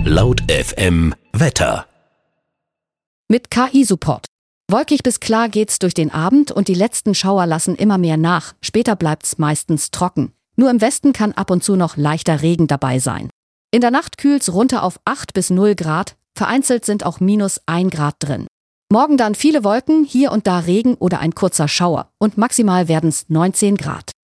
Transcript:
Laut FM Wetter. Mit KI-Support. Wolkig bis klar geht's durch den Abend und die letzten Schauer lassen immer mehr nach. Später bleibt's meistens trocken. Nur im Westen kann ab und zu noch leichter Regen dabei sein. In der Nacht kühlt's runter auf 8 bis 0 Grad. Vereinzelt sind auch -1 Grad drin. Morgen dann viele Wolken, hier und da Regen oder ein kurzer Schauer. Und maximal werden's 19 Grad.